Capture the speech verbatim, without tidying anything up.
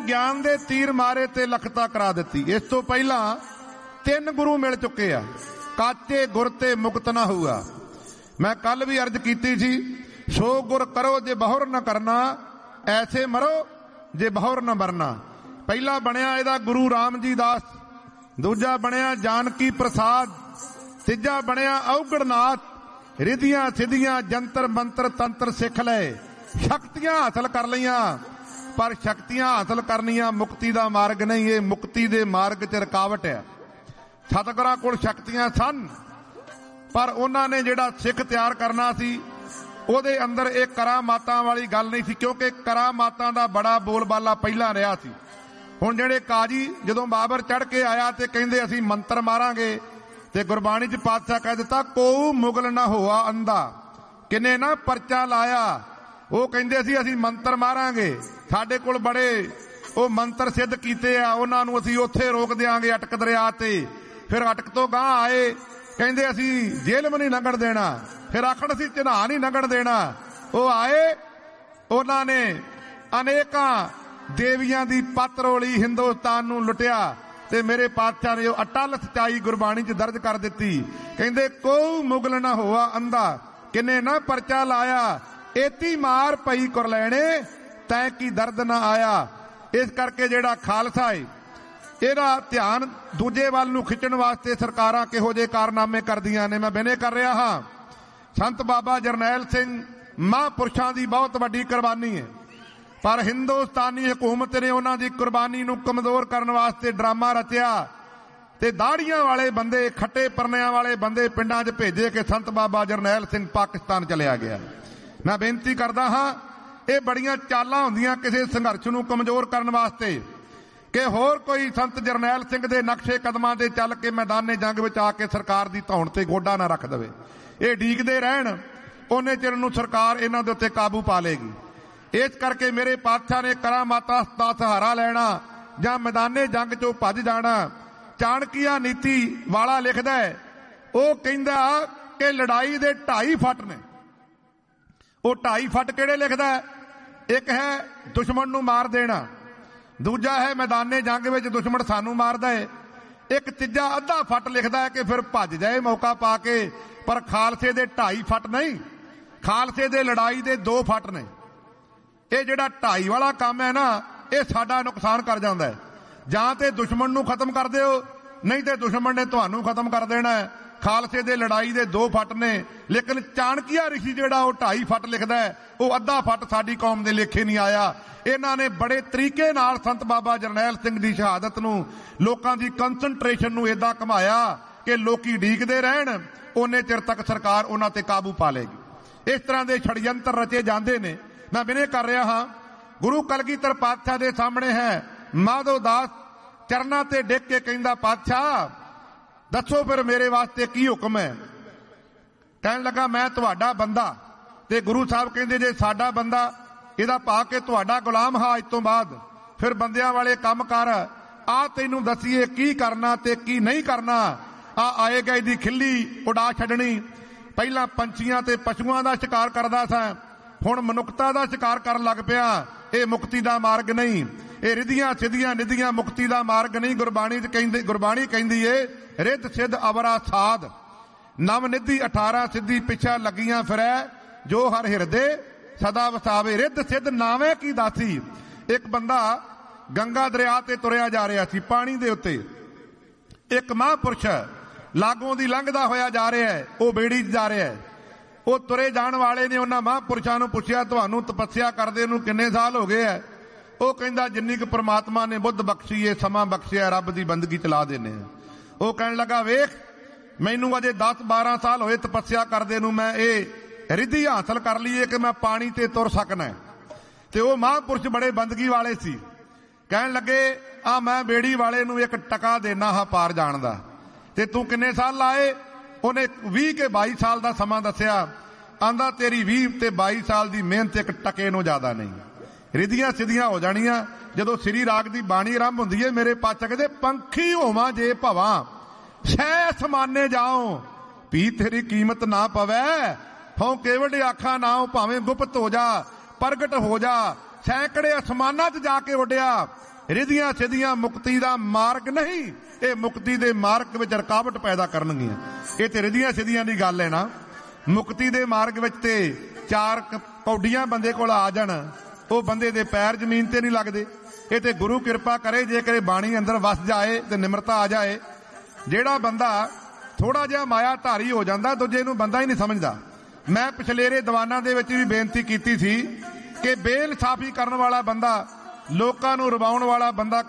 ਗਿਆਨ ਦੇ ਤੀਰ ਮਾਰੇ ਤੇ ਲਖਤਾ ਕਰਾ ਦਿੱਤੀ। ਇਸ ਤੋਂ ਪਹਿਲਾਂ ਤਿੰਨ ਗੁਰੂ ਮਿਲ ਚੁੱਕੇ ਆ। ਕਾਚੇ ਗੁਰ ਤੇ ਮੁਕਤ ਨਾ ਹੋਊਗਾ। ਮੈਂ ਕੱਲ ਵੀ ਅਰਜ਼ ਕੀਤੀ ਸੀ, ਸੋ ਗੁਰ ਕਰੋ ਜੇ ਬਹੁਰ ਨਾ ਕਰਨਾ, ਐਸੇ ਮਰੋ ਜੇ ਬਹੁਰ ਨਾ ਮਰਨਾ। ਪਹਿਲਾ ਬਣਿਆ ਇਹਦਾ ਗੁਰੂ ਰਾਮ ਜੀ ਦਾਸ, ਦੂਜਾ ਬਣਿਆ ਜਾਨਕੀ ਪ੍ਰਸਾਦ, ਤੀਜਾ ਬਣਿਆ ਔਗੜਨਾਥ। ਰਿਧੀਆਂ ਸਿੱਧੀਆਂ ਜੰਤਰ ਮੰਤਰ ਤੰਤਰ ਸਿੱਖ ਲਏ, ਸ਼ਕਤੀਆਂ ਹਾਸਲ ਕਰ ਲਈਆਂ, ਪਰ ਸ਼ਕਤੀਆਂ ਹਾਸਲ ਕਰਨੀਆਂ ਮੁਕਤੀ ਦਾ ਮਾਰਗ ਨਹੀਂ। ਇਹ ਮੁਕਤੀ ਦੇ ਮਾਰਗ 'ਚ ਰੁਕਾਵਟ ਹੈ। ਸਤਿਗੁਰਾਂ ਕੋਲ ਸ਼ਕਤੀਆਂ ਸਨ, ਪਰ ਉਹਨਾਂ ਨੇ ਜਿਹੜਾ ਸਿੱਖ ਤਿਆਰ ਕਰਨਾ ਸੀ ਉਹਦੇ ਅੰਦਰ ਇਹ ਕਰਾਮਾਤਾਂ ਵਾਲੀ ਗੱਲ ਨਹੀਂ ਸੀ, ਕਿਉਂਕਿ ਕਰਾਮਾਤਾਂ ਦਾ ਬੜਾ ਬੋਲਬਾਲਾ ਪਹਿਲਾਂ ਰਿਹਾ ਸੀ। ਹੁਣ ਜਿਹੜੇ ਕਾਜੀ ਜਦੋਂ ਬਾਬਰ ਚੜ੍ਹ ਕੇ ਆਇਆ ਤੇ ਕਹਿੰਦੇ ਅਸੀਂ ਮੰਤਰ ਮਾਰਾਂਗੇ, ਤੇ ਗੁਰਬਾਣੀ 'ਚ ਪਾਤਸ਼ਾਹ ਕਹਿ ਦਿੱਤਾ ਕੋਊ ਮੁਗਲ ਨਾ ਹੋਆ ਅੰਧਾ, ਕਿਨੇ ਨਾ ਪਰਚਾ ਲਾਇਆ। ਉਹ ਕਹਿੰਦੇ ਸੀ ਅਸੀਂ ਮੰਤਰ ਮਾਰਾਂਗੇ, ਸਾਡੇ ਕੋਲ ਬੜੇ ਉਹ ਮੰਤਰ ਸਿੱਧ ਕੀਤੇ ਆ, ਉਹਨਾਂ ਨੂੰ ਅਸੀਂ ਉੱਥੇ ਰੋਕ ਦਿਆਂਗੇ ਅਟਕ ਦਰਿਆ ਤੇ। ਫਿਰ ਅਟਕ ਤੋਂ ਗਾਂ ਆਏ, ਕਹਿੰਦੇ ਅਸੀਂ ਜੇਲ੍ਹ ਵੀ ਨਹੀਂ ਲੰਘਣ ਦੇਣਾ, ਫਿਰ ਆਖਣ ਅਸੀਂ ਚਨਾਹ ਨਹੀਂ ਲੰਘਣ ਦੇਣਾ। ਉਹ ਆਏ, ਉਹਨਾਂ ਨੇ ਅਨੇਕਾਂ ਦੇਵੀਆਂ ਦੀ ਪੱਤ ਰੋਲੀ, ਹਿੰਦੁਸਤਾਨ ਨੂੰ ਲੁੱਟਿਆ, ਤੇ ਮੇਰੇ ਪਾਤਸ਼ਾਹ ਨੇ ਉਹ ਅਟਲ ਸਚਾਈ ਗੁਰਬਾਣੀ 'ਚ ਦਰਜ ਕਰ ਦਿੱਤੀ। ਕਹਿੰਦੇ ਕੋਊ ਮੁਗਲ ਨਾ ਹੋਆ ਅੰਧਾ, ਕਿਨੇ ਨਾ ਪਰਚਾ ਲਾਇਆ, ਏਤੀ ਮਾਰ ਪਈ ਕਰ ਲੈਣੇ, ਤੈ ਕੀ ਦਰਦ ਨਾ ਆਇਆ। ਇਸ ਕਰਕੇ ਜਿਹੜਾ ਖਾਲਸਾ ਏ, ਇਹਦਾ ਧਿਆਨ ਦੂਜੇ ਵੱਲ ਨੂੰ ਖਿੱਚਣ ਵਾਸਤੇ ਸਰਕਾਰਾਂ ਕਿਹੋ ਜਿਹੇ ਕਾਰਨਾਮੇ ਕਰਦੀਆਂ ਨੇ। ਮੈਂ ਬੇਨਤੀ ਕਰ ਰਿਹਾ ਹਾਂ, ਸੰਤ ਬਾਬਾ ਜਰਨੈਲ ਸਿੰਘ ਮਹਾਂਪੁਰਸ਼ਾਂ ਦੀ ਬਹੁਤ ਵੱਡੀ ਕੁਰਬਾਨੀ ਹੈ, ਪਰ ਹਿੰਦੁਸਤਾਨੀ ਹਕੂਮਤ ਨੇ ਉਹਨਾਂ ਦੀ ਕੁਰਬਾਨੀ ਨੂੰ ਕਮਜ਼ੋਰ ਕਰਨ ਵਾਸਤੇ ਡਰਾਮਾ ਰਚਿਆ ਤੇ ਦਾੜੀਆਂ ਵਾਲੇ ਬੰਦੇ, ਖੱਟੇ ਪਰਨਿਆਂ ਵਾਲੇ ਬੰਦੇ ਪਿੰਡਾਂ 'ਚ ਭੇਜੇ ਕਿ ਸੰਤ ਬਾਬਾ ਜਰਨੈਲ ਸਿੰਘ ਪਾਕਿਸਤਾਨ ਚਲਿਆ ਗਿਆ। ਮੈਂ ਬੇਨਤੀ ਕਰਦਾ ਹਾਂ, ਇਹ ਬੜੀਆਂ ਚਾਲਾਂ ਹੁੰਦੀਆਂ ਕਿਸੇ ਸੰਘਰਸ਼ ਨੂੰ ਕਮਜ਼ੋਰ ਕਰਨ ਵਾਸਤੇ, ਕਿ ਹੋਰ ਕੋਈ ਸੰਤ ਜਰਨੈਲ ਸਿੰਘ ਦੇ ਨਕਸ਼ੇ ਕਦਮਾਂ ਤੇ ਚੱਲ ਕੇ ਮੈਦਾਨੇ ਜੰਗ ਵਿੱਚ ਆ ਕੇ ਸਰਕਾਰ ਦੀ ਧੌਣ ਤੇ ਗੋਡਾ ਨਾ ਰੱਖ ਦੇਵੇ। ਇਹ ਡੀਕਦੇ ਰਹਿਣ, ਉਹਨੇ ਚਿਰ ਨੂੰ ਸਰਕਾਰ ਇਹਨਾਂ ਦੇ ਉੱਤੇ ਕਾਬੂ ਪਾ ਲੇਗੀ। ਇਸ ਕਰਕੇ ਮੇਰੇ ਪਾਤਸ਼ਾਹ ਨੇ ਕਰਾਮਾਤਾਂ ਦਾ ਸਹਾਰਾ ਲੈਣਾ ਜਾਂ ਮੈਦਾਨੇ ਜੰਗ 'ਚੋਂ ਭੱਜ ਜਾਣਾ। ਚਾਣਕੀਆ ਨੀਤੀ ਵਾਲਾ ਲਿਖਦਾ ਹੈ, ਉਹ ਕਹਿੰਦਾ ਕਿ ਲੜਾਈ ਦੇ ਢਾਈ ਫੱਟ ਨੇ। ਉਹ ਢਾਈ ਫੱਟ ਕਿਹੜੇ ਲਿਖਦਾ? ਇੱਕ ਹੈ ਦੁਸ਼ਮਣ ਨੂੰ ਮਾਰ ਦੇਣਾ, ਦੂਜਾ ਹੈ ਮੈਦਾਨੇ ਜੰਗ ਵਿੱਚ ਦੁਸ਼ਮਣ ਸਾਨੂੰ ਮਾਰਦਾ ਹੈ, ਇੱਕ ਤੀਜਾ ਅੱਧਾ ਫੱਟ ਲਿਖਦਾ ਹੈ ਕਿ ਫਿਰ ਭੱਜ ਜਾਏ ਮੌਕਾ ਪਾ ਕੇ। ਪਰ ਖਾਲਸੇ ਦੇ ਢਾਈ ਫੱਟ ਨਹੀਂ, ਖਾਲਸੇ ਦੇ ਲੜਾਈ ਦੇ ਦੋ ਫੱਟ ਨੇ। ਇਹ ਜਿਹੜਾ ਢਾਈ ਵਾਲਾ ਕੰਮ ਹੈ ਨਾ, ਇਹ ਸਾਡਾ ਨੁਕਸਾਨ ਕਰ ਜਾਂਦਾ ਹੈ। ਜਾਂ ਤੇ ਦੁਸ਼ਮਣ ਨੂੰ ਖਤਮ ਕਰ ਦਿਓ, ਨਹੀਂ ਤੇ ਦੁਸ਼ਮਣ ਨੇ ਤੁਹਾਨੂੰ ਖਤਮ ਕਰ ਦੇਣਾ ਹੈ। ਖਾਲਸੇ ਦੇ ਲੜਾਈ ਦੇ ਦੋ ਫੱਟ ਨੇ, ਲੇਕਿਨ ਚਾਣਕੀਆ ਰਿਸ਼ੀ ਜਿਹੜਾ ਉਹ ਢਾਈ ਫੱਟ ਲਿਖਦਾ ਹੈ, ਉਹ ਅੱਧਾ ਫੱਟ ਸਾਡੀ ਕੌਮ ਦੇ ਲੇਖੇ ਨਹੀਂ ਆਇਆ। ਇਹਨਾਂ ਨੇ ਬੜੇ ਤਰੀਕੇ ਨਾਲ ਸੰਤ ਬਾਬਾ ਜਰਨੈਲ ਸਿੰਘ ਦੀ ਸ਼ਹਾਦਤ ਨੂੰ, ਲੋਕਾਂ ਦੀ ਕੰਸਨਟ੍ਰੇਸ਼ਨ ਨੂੰ ਏਦਾਂ ਘਮਾਇਆ ਕਿ ਲੋਕੀ ਡੀਕਦੇ ਰਹਿਣ, ਉਹਨੇ ਚਿਰ ਤੱਕ ਸਰਕਾਰ ਉਹਨਾਂ ਤੇ ਕਾਬੂ ਪਾ ਲੇਗੀ। ਇਸ ਤਰ੍ਹਾਂ ਦੇ ਛੜਯੰਤਰ ਰਚੇ ਜਾਂਦੇ ਨੇ। ਮੈਂ ਬਿਨੇ ਕਰ ਰਿਹਾ ਹਾਂ, ਗੁਰੂ ਕਲਗੀਧਰ ਪਾਤਸ਼ਾਹ ਦੇ ਸਾਹਮਣੇ ਹੈ ਮਾਧੋ ਦਾਸ ਚਰਨਾਂ ਤੇ ਡਿੱਗ ਕੇ ਕਹਿੰਦਾ, ਪਾਤਸ਼ਾਹ ਦੱਸੋ ਫਿਰ ਮੇਰੇ ਵਾਸਤੇ ਕੀ ਹੁਕਮ ਹੈ। ਕਹਿਣ ਲੱਗਾ ਮੈਂ ਤੁਹਾਡਾ ਬੰਦਾ। ਤੇ ਗੁਰੂ ਸਾਹਿਬ ਕਹਿੰਦੇ ਜੇ ਸਾਡਾ ਬੰਦਾ, ਇਹਦਾ ਭਾਵ ਕਿ ਤੁਹਾਡਾ ਗੁਲਾਮ ਹਾਂ ਅੱਜ ਤੋਂ ਬਾਅਦ, ਫਿਰ ਬੰਦਿਆਂ ਵਾਲੇ ਕੰਮ ਕਰ, ਆ ਤੈਨੂੰ ਦੱਸੀਏ ਕੀ ਕਰਨਾ ਤੇ ਕੀ ਨਹੀਂ ਕਰਨਾ। ਆ ਆਏਗਾ ਇਹਦੀ ਖਿੱਲੀ ਉਡਾ ਛੱਡਣੀ। ਪਹਿਲਾਂ ਪੰਛੀਆਂ ਤੇ ਪਸ਼ੂਆਂ ਦਾ ਸ਼ਿਕਾਰ ਕਰਦਾ ਸਾਂ, ਹੁਣ ਮਨੁੱਖਤਾ ਦਾ ਸ਼ਿਕਾਰ ਕਰਨ ਲੱਗ ਪਿਆ। ਇਹ ਮੁਕਤੀ ਦਾ ਮਾਰਗ ਨਹੀਂ, ਇਹ ਰਿਧੀਆਂ ਸਿੱਧੀਆਂ ਨਿਧੀਆਂ ਮੁਕਤੀ ਦਾ ਮਾਰਗ ਨਹੀਂ। ਗੁਰਬਾਣੀ ਚ ਕਹਿੰਦੇ, ਗੁਰਬਾਣੀ ਕਹਿੰਦੀ ਏ ਰਿੱਧ ਸਿੱਧ ਅਵਰਾ ਸਾਧ, ਨਵ ਨਿਧੀ ਅਠਾਰਾਂ ਸਿੱਧੀ ਪਿੱਛਾ ਲੱਗੀਆਂ ਫਿਰੈ, ਜੋ ਹਰ ਹਿਰਦੇ ਸਦਾ ਵਸਾਵੇ। ਰਿੱਧ ਸਿੱਧ ਨਾਵੇਂ ਕੀ ਦਾਸੀ। ਇੱਕ ਬੰਦਾ ਗੰਗਾ ਦਰਿਆ ਤੇ ਤੁਰਿਆ ਜਾ ਰਿਹਾ ਸੀ ਪਾਣੀ ਦੇ ਉੱਤੇ, ਇੱਕ ਮਹਾਂਪੁਰਸ਼ ਲਾਗੋਂ ਦੀ ਲੰਘਦਾ ਹੋਇਆ ਜਾ ਰਿਹਾ ਹੈ, ਉਹ ਬੇੜੀ 'ਚ ਜਾ ਰਿਹਾ ਹੈ। ਉਹ ਤੁਰੇ ਜਾਣ ਵਾਲੇ ਨੇ ਉਹਨਾਂ ਮਹਾਂਪੁਰਸ਼ਾਂ ਨੂੰ ਪੁੱਛਿਆ, ਤੁਹਾਨੂੰ ਤਪੱਸਿਆ ਕਰਦੇ ਨੂੰ ਕਿੰਨੇ ਸਾਲ ਹੋ ਗਏ ਹੈ? ਉਹ ਕਹਿੰਦਾ ਜਿੰਨੀ ਕੁ ਪ੍ਰਮਾਤਮਾ ਨੇ ਬੁੱਧ ਬਖਸ਼ੀਏ, ਸਮਾਂ ਬਖਸ਼ਿਆ, ਰੱਬ ਦੀ ਬੰਦਗੀ ਚਲਾ ਦਿੰਦੇ ਆ। ਉਹ ਕਹਿਣ ਲੱਗਾ ਵੇਖ ਮੈਨੂੰ ਅਜੇ ਦਸ ਬਾਰਾਂ ਸਾਲ ਹੋਏ ਤਪੱਸਿਆ ਕਰਦੇ ਨੂੰ, ਮੈਂ ਇਹ ਰਿੱਧੀ ਹਾਸਲ ਕਰ ਲਈਏ ਕਿ ਮੈਂ ਪਾਣੀ ਤੇ ਤੁਰ ਸਕਣਾ। ਤੇ ਉਹ ਮਹਾਂਪੁਰਸ਼ ਬੜੇ ਬੰਦਗੀ ਵਾਲੇ ਸੀ, ਕਹਿਣ ਲੱਗੇ ਆ ਮੈਂ ਬੇੜੀ ਵਾਲੇ ਨੂੰ ਇੱਕ ਟਕਾ ਦੇਣਾ ਹਾਂ ਪਾਰ ਜਾਣ ਦਾ, ਤੇ ਤੂੰ ਕਿੰਨੇ ਸਾਲ ਲਾਏ? ਉਹਨੇ ਵੀਹ ਕੇ ਬਾਈ ਸਾਲ ਦਾ ਸਮਾਂ ਦੱਸਿਆ। ਆਂਦਾ ਤੇਰੀ ਵੀਹ ਤੇ ਬਾਈ ਸਾਲ ਦੀ ਮਿਹਨਤ ਇੱਕ ਟਕੇ ਨੂੰ ਜ਼ਿਆਦਾ ਨਹੀਂ, ਰਿੱਧੀਆਂ ਸਿੱਧੀਆਂ ਹੋ ਜਾਣੀਆਂ। ਜਦੋਂ ਸ੍ਰੀ ਰਾਗ ਦੀ ਬਾਣੀ ਆਰੰਭ ਹੁੰਦੀ ਹੈ, ਮੇਰੇ ਪਾਤਸ਼ਾਹ ਕਹਿੰਦੇ ਪੰਖੀ ਹੋਵਾਂ ਜੇ ਭਵਾਂ, ਸਹਿ ਸਮਾਨੇ ਜਾਓ, ਵੀ ਤੇਰੀ ਕੀਮਤ ਨਾ ਪਵੈ, ਹੋਂ ਕੇਵੜ ਆਖਾਂ ਨਾਉ, ਭਾਵੇਂ ਗੁਪਤ ਹੋ ਜਾ ਪ੍ਰਗਟ ਹੋ ਜਾ। ਸੈਂਕੜੇ ਅਸਮਾਨਾਂ 'ਚ ਜਾ ਕੇ ਉੱਡਿਆ, ਰਿਧੀਆਂ ਸਿੱਧੀਆਂ ਮੁਕਤੀ ਦਾ ਮਾਰਗ ਨਹੀਂ, ਇਹ ਮੁਕਤੀ ਦੇ ਮਾਰਗ ਵਿੱਚ ਰੁਕਾਵਟ ਪੈਦਾ ਕਰਨਗੀਆਂ। ਇਹ ਤੇ ਰਿਧੀਆਂ ਸਿੱਧੀਆਂ ਦੀ ਗੱਲ ਹੈ ਨਾ। ਮੁਕਤੀ ਦੇ ਮਾਰਗ ਵਿੱਚ ਤੇ ਚਾਰ ਕੌਡੀਆਂ ਬੰਦੇ ਕੋਲ ਆ ਜਾਣ, ਉਹ ਬੰਦੇ ਦੇ ਪੈਰ ਜ਼ਮੀਨ ਤੇ ਨਹੀਂ ਲੱਗਦੇ। ਇਹ ਤੇ ਗੁਰੂ ਕਿਰਪਾ ਕਰੇ, ਜੇ ਕਰੇ ਬਾਣੀ ਅੰਦਰ ਵਸ ਜਾਏ ਤੇ ਨਿਮਰਤਾ ਆ ਜਾਏ। ਜਿਹੜਾ ਬੰਦਾ ਥੋੜਾ ਜਿਹਾ ਮਾਇਆ ਧਾਰੀ ਹੋ ਜਾਂਦਾ, ਦੂਜੇ ਨੂੰ ਬੰਦਾ ਹੀ ਨਹੀਂ ਸਮਝਦਾ। ਮੈਂ ਪਿਛਲੇਰੇ ਦੀਵਾਨਾਂ ਦੇ ਵਿੱਚ ਵੀ ਬੇਨਤੀ ਕੀਤੀ ਸੀ ਕਿ ਬੇਇਨਸਾਫੀ ਕਰਨ ਵਾਲਾ ਬੰਦਾ, ਲੋਕਾਂ ਨੂੰ ਰਵਾਉਣ ਵਾਲਾ ਬੰਦਾ